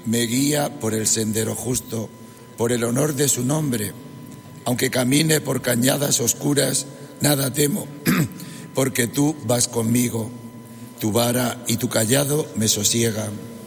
me guía por el sendero justo, por el honor de su nombre. Aunque camine por cañadas oscuras, nada temo, porque tú vas conmigo. Tu vara y tu cayado me sosiegan.